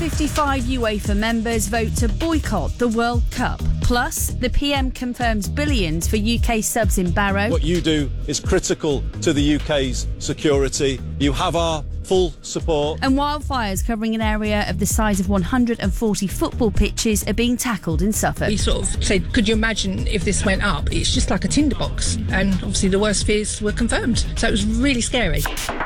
55 UEFA members vote to boycott the World Cup. Plus, the PM confirms billions for UK subs in Barrow. What you do is critical to the UK's security. You have our full support. And wildfires covering an area of the size of 140 football pitches are being tackled in Suffolk. We sort of said, could you imagine if this went up? It's just like a tinderbox. And obviously the worst fears were confirmed. So it was really scary.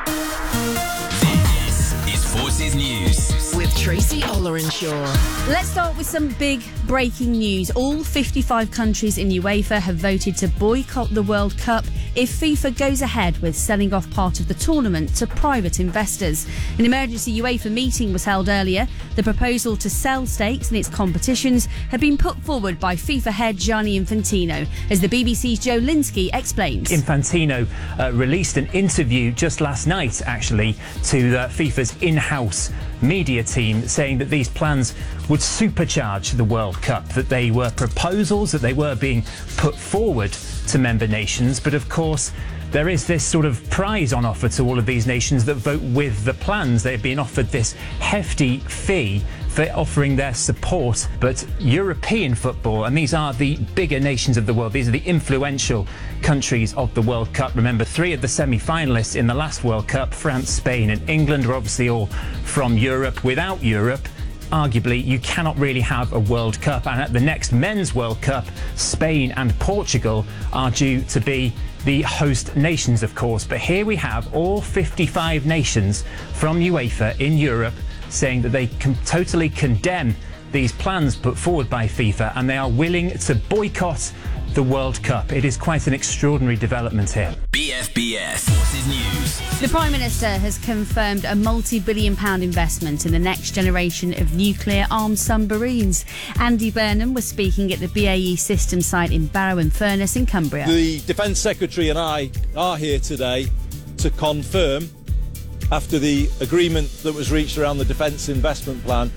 This is Forces News with Tracy Ollerenshaw. Let's start with some big breaking news. All 55 countries in UEFA have voted to boycott the World Cup if FIFA goes ahead with selling off part of the tournament to private investors. An emergency UEFA meeting was held earlier. The proposal to sell stakes in its competitions had been put forward by FIFA head Gianni Infantino, as the BBC's Joe Linsky explains. Infantino released an interview just last night, actually, to FIFA's in-house media team, saying that these plans would supercharge the World Cup, that they were proposals, that they were being put forward to member nations. But of course, there is this sort of prize on offer to all of these nations that vote with the plans. They've been offered this hefty fee for offering their support. But European football, and these are the bigger nations of the world, these are the influential countries of the World Cup. Remember, 3 of the semi-finalists in the last World Cup, France, Spain and England, are obviously all from Europe. Without Europe, arguably, you cannot really have a World Cup. And at the next Men's World Cup, Spain and Portugal are due to be the host nations, of course. But here we have all 55 nations from UEFA in Europe saying that they can totally condemn these plans put forward by FIFA, and they are willing to boycott the World Cup. It is quite an extraordinary development here. BFBS Forces News. The Prime Minister has confirmed a multi-billion-pound investment in the next generation of nuclear-armed submarines. Andy Burnham was speaking at the BAE Systems site in Barrow-in-Furness in Cumbria. The Defence Secretary and I are here today to confirm, after the agreement that was reached around the Defence Investment Plan,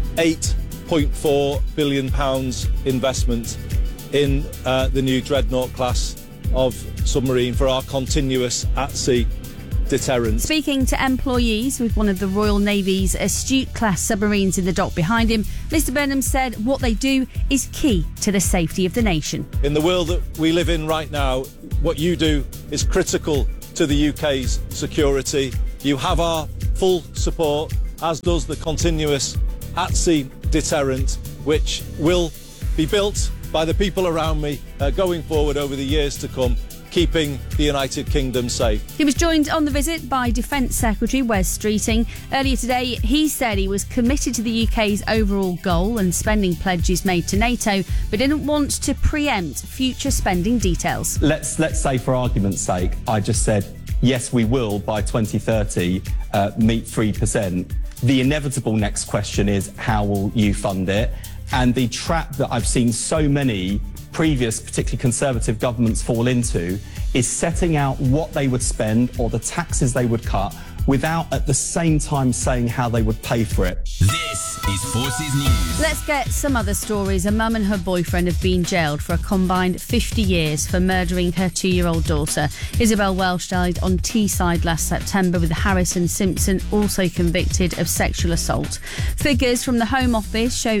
£8.4 billion investment in the new Dreadnought class of submarine for our continuous at-sea deterrence. Speaking to employees with one of the Royal Navy's Astute-class submarines in the dock behind him, Mr Burnham said what they do is key to the safety of the nation. In the world that we live in right now, what you do is critical to the UK's security. You have our full support, as does the continuous at-sea deterrent, which will be built by the people around me going forward over the years to come, keeping the United Kingdom safe. He was joined on the visit by Defence Secretary Wes Streeting. Earlier today, he said he was committed to the UK's overall goal and spending pledges made to NATO, but didn't want to preempt future spending details. Let's say, for argument's sake, I just said, yes, we will, by 2030, meet 3%. The inevitable next question is, how will you fund it? And the trap that I've seen so many previous, particularly Conservative governments fall into, is setting out what they would spend or the taxes they would cut without at the same time saying how they would pay for it. This is Forces News. Let's get some other stories. A mum and her boyfriend have been jailed for a combined 50 years for murdering her 2-year-old daughter. Isabel Welsh died on Teesside last September, with Harrison Simpson also convicted of sexual assault. Figures from the Home Office show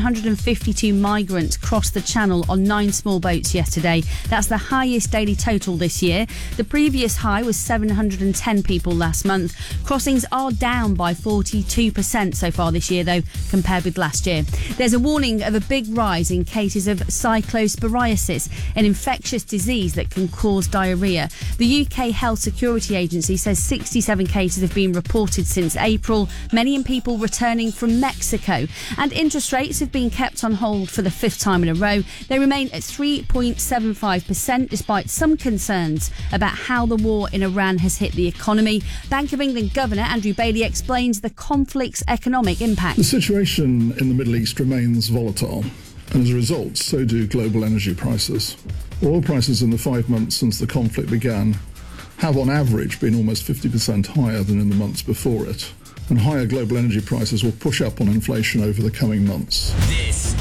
752 migrants crossed the Channel on 9 small boats yesterday. That's the highest daily total this year. The previous high was 710 people last month. Crossings are down by 42% so far this year, though, compared with last year. There's a warning of a big rise in cases of cyclosporiasis, an infectious disease that can cause diarrhoea. The UK Health Security Agency says 67 cases have been reported since April, many in people returning from Mexico. And interest rates have been kept on hold for the 5th time in a row. They remain at 3.75%, despite some concerns about how the war in Iran has hit the economy. Bank of England Governor Andrew Bailey explains the conflict's economic impact. The situation in the Middle East remains volatile, and as a result, so do global energy prices. Oil prices in the 5 months since the conflict began have on average been almost 50% higher than in the months before it, and higher global energy prices will push up on inflation over the coming months. This is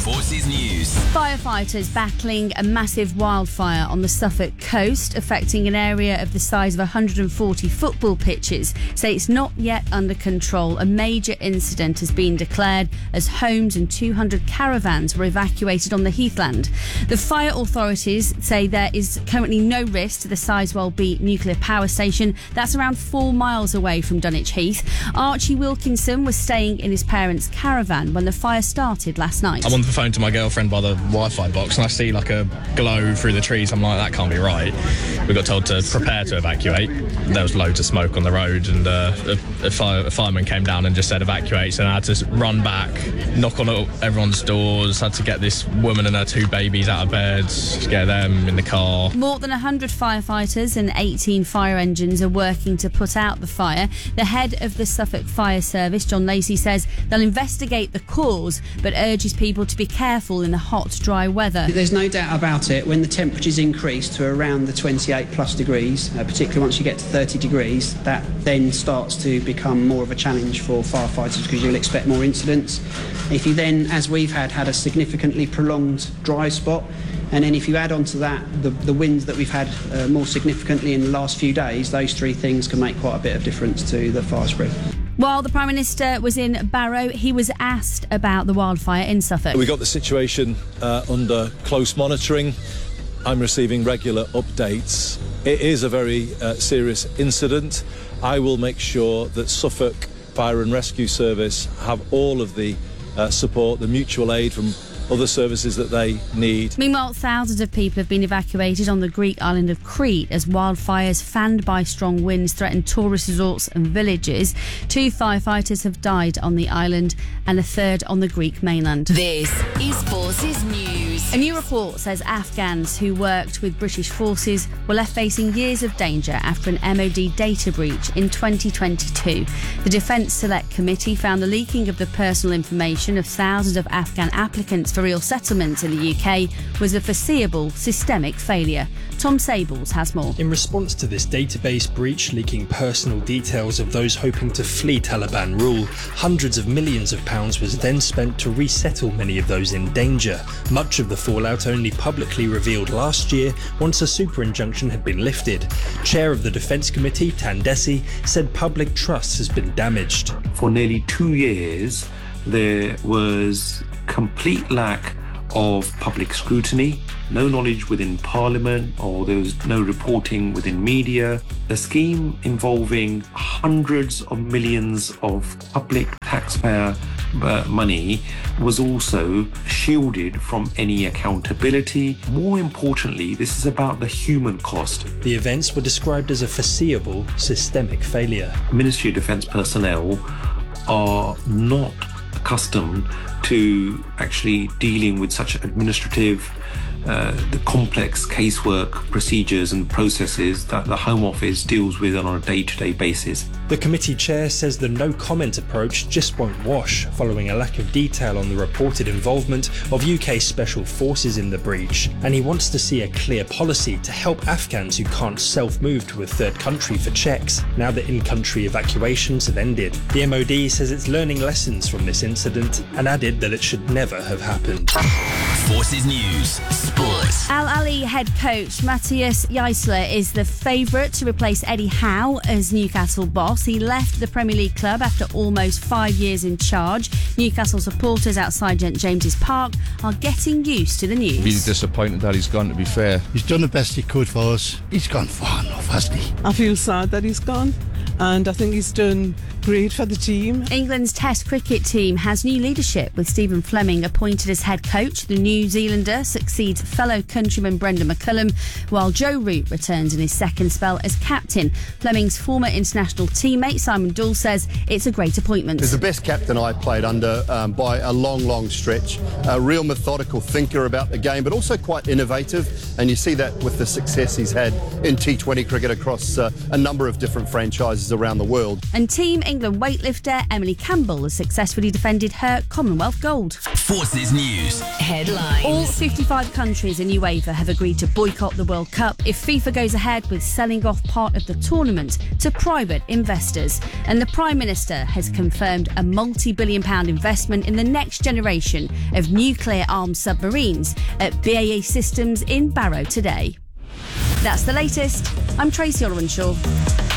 Forces News. Firefighters battling a massive wildfire on the Suffolk coast, affecting an area of the size of 140 football pitches, say it's not yet under control. A major incident has been declared as homes and 200 caravans were evacuated on the heathland. The fire authorities say there is currently no risk to the Sizewell B nuclear power station. That's around 4 miles away from Dunwich Heath. Archie Wilkinson was staying in his parents' caravan when the fire started last night. I'm on the phone to my girlfriend by the Wi-Fi box and I see like a glow through the trees. I'm like, that can't be right. We got told to prepare to evacuate. There was loads of smoke on the road and a fireman came down and just said evacuate. So I had to run back, knock on everyone's doors, had to get this woman and her 2 babies out of bed, get them in the car. More than 100 firefighters and 18 fire engines are working to put out the fire. The head of the Suffolk Fire Service, John Lacey, says they'll investigate the cause but urges people to be careful in the hot, dry weather. There's no doubt about it, when the temperatures increase to around the 28 plus degrees, particularly once you get to 30 degrees, that then starts to become more of a challenge for firefighters because you'll expect more incidents. If you then, as we've had a significantly prolonged dry spot, and then if you add on to that the winds that we've had more significantly in the last few days, those 3 things can make quite a bit of difference to the fire spread. While the Prime Minister was in Barrow, he was asked about the wildfire in Suffolk. We got the situation under close monitoring. I'm receiving regular updates. It is a very serious incident. I will make sure that Suffolk Fire and Rescue Service have all of the support, the mutual aid from other services that they need. Meanwhile, thousands of people have been evacuated on the Greek island of Crete as wildfires fanned by strong winds threaten tourist resorts and villages. 2 firefighters have died on the island and a 3rd on the Greek mainland. This is Forces News. A new report says Afghans who worked with British forces were left facing years of danger after an MOD data breach in 2022. The Defence Select Committee found the leaking of the personal information of thousands of Afghan applicants for real settlements in the UK was a foreseeable systemic failure. Tom Sables has more. In response to this database breach leaking personal details of those hoping to flee Taliban rule, hundreds of millions of pounds was then spent to resettle many of those in danger. Much of the fallout only publicly revealed last year once a super injunction had been lifted. Chair of the Defence Committee, Tandesi, said public trust has been damaged. For nearly 2 years, there was complete lack of public scrutiny, no knowledge within Parliament, or there was no reporting within media. The scheme involving hundreds of millions of public taxpayer money was also shielded from any accountability. More importantly, this is about the human cost. The events were described as a foreseeable systemic failure. Ministry of Defence personnel are not accustomed to actually dealing with such administrative, the complex casework procedures and processes that the Home Office deals with on a day-to-day basis. The committee chair says the no-comment approach just won't wash, following a lack of detail on the reported involvement of UK special forces in the breach, and he wants to see a clear policy to help Afghans who can't self-move to a third country for checks, now that in-country evacuations have ended. The MOD says it's learning lessons from this incident and added that it should never have happened. Forces News. Sports. Al Ahly head coach Matthias Jaissler is the favourite to replace Eddie Howe as Newcastle boss. He left the Premier League club after almost 5 years in charge. Newcastle supporters outside St James's Park are getting used to the news. Really disappointed that he's gone, to be fair. He's done the best he could for us. He's gone far enough, hasn't he? I feel sad that he's gone, and I think he's done great for the team. England's Test cricket team has new leadership, with Stephen Fleming appointed as head coach. The New Zealander succeeds fellow countryman Brendan McCullum, while Joe Root returns in his second spell as captain. Fleming's former international teammate Simon Doull says it's a great appointment. He's the best captain I played under by a long stretch. A real methodical thinker about the game, but also quite innovative, and you see that with the success he's had in T20 cricket across a number of different franchises around the world. And Team England weightlifter Emily Campbell has successfully defended her Commonwealth gold. Forces News. Headlines. All 55 countries in UEFA have agreed to boycott the World Cup if FIFA goes ahead with selling off part of the tournament to private investors. And the Prime Minister has confirmed a multi-billion-pound investment in the next generation of nuclear-armed submarines at BAE Systems in Barrow today. That's the latest. I'm Tracy Olwenshaw.